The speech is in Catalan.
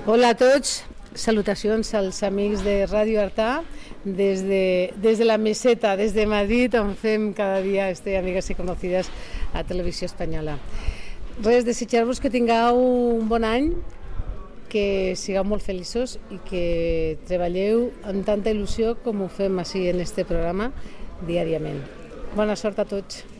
Hola a tots, salutacions als amics de Ràdio Artà des de la meseta, des de Madrid, on fem cada dia Amigues i Conocides a Televisió Espanyola. Res, desitjar-vos que tingueu un bon any, que sigueu molt feliços i que treballeu amb tanta il·lusió com ho fem així en este programa diàriament. Bona sort a tots.